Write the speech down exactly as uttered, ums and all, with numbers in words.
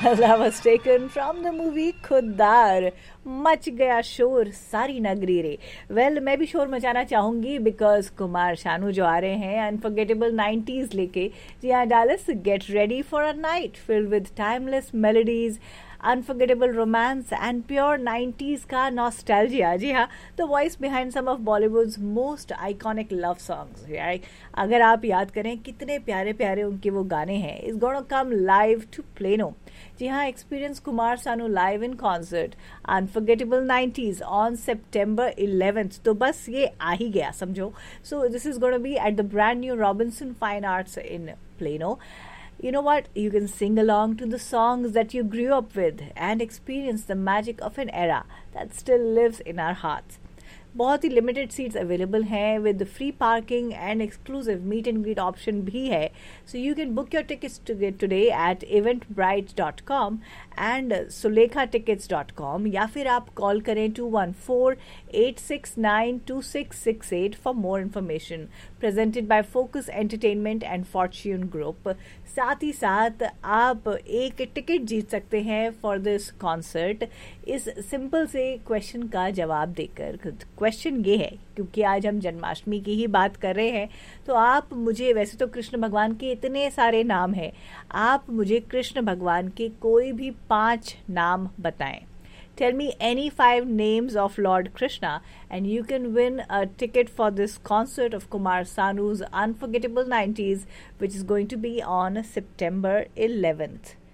That was taken from the movie खुददार. Much गया शोर सारी नगरी रे. वेल मैं भी शोर मचाना चाहूंगी बिकॉज कुमार शानू जो आ रहे हैं अनफॉरगेटेबल नाइंटीज़ लेके. जी हाँ Dallas, get ready for a night filled with timeless melodies, unforgettable romance and pure nineties का नॉस्टैल्जिया. जी हाँ, the voice behind some of Bollywoods most iconic love songs. अगर आप याद करें कितने प्यारे प्यारे उनके वो गाने हैं. Is gonna come live to plano. जी हाँ, experience Kumar Sanu live in concert unforgettable nineties on September eleventh. तो बस ये आ ही गया समझो. So this is gonna be at the brand new Robinson fine arts in plano. You know what? You can sing along to the songs that you grew up with and experience the magic of an era that still lives in our hearts. बहुत ही limited seats available हैं with free parking and exclusive meet and greet option भी है. So you can book your tickets today at event bright dot com and Sulekha tickets dot com या फिर आप call करें to one four eight six nine to six six eight for more information. Presented by focus entertainment and Fortune group. साथ ही साथ आप एक ticket जीत सकते हैं फॉर दिस कॉन्सर्ट इस सिंपल से क्वेश्चन का जवाब देकर. क्वेश्चन ये है, क्योंकि आज हम जन्माष्टमी की ही बात कर रहे हैं, तो आप मुझे, वैसे तो कृष्ण भगवान के इतने सारे नाम हैं, आप मुझे कृष्ण भगवान के कोई भी पांच नाम बताएं. Tell me any five names of Lord Krishna and you can win a ticket for this concert of Kumar Sanu's Unforgettable nineties, which is going to be on September eleventh.